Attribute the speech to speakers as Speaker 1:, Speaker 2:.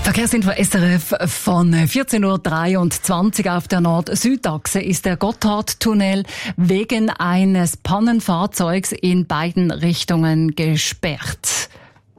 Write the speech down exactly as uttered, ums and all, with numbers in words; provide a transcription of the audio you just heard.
Speaker 1: Verkehrsinfo S R F von vierzehn Uhr dreiundzwanzig. Auf der Nord-Süd-Achse ist der Gotthardtunnel wegen eines Pannenfahrzeugs in beiden Richtungen gesperrt.